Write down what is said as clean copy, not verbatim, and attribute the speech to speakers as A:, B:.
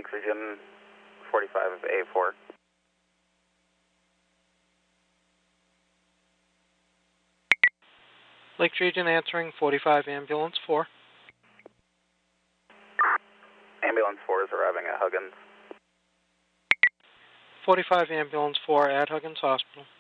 A: Lakes Region 45A4.
B: Lakes Region answering 45 Ambulance 4.
A: Ambulance 4 is arriving at Huggins.
B: 45 Ambulance 4 at Huggins Hospital.